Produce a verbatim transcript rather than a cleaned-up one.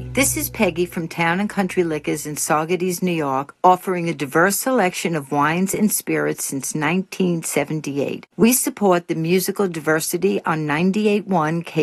This is Peggy from Town and Country Liquors in Saugerties, New York, offering a diverse selection of wines and spirits since nineteen seventy-eight. We support the musical diversity on ninety-eight point one K